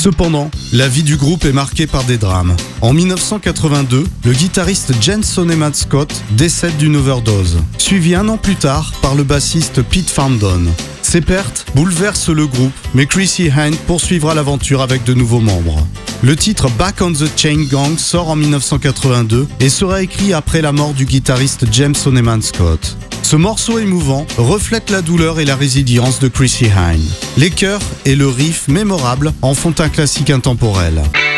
Cependant, la vie du groupe est marquée par des drames. En 1982, le guitariste Jens Sonneman Scott décède d'une overdose, suivi un an plus tard par le bassiste Pete Foundown. Ces pertes bouleversent le groupe, mais Chrissie Hynde poursuivra l'aventure avec de nouveaux membres. Le titre Back on the Chain Gang sort en 1982 et sera écrit après la mort du guitariste James Sonneman Scott. Ce morceau émouvant reflète la douleur et la résilience de Chrissie Hynde. Les chœurs et le riff mémorable en font un classique intemporel.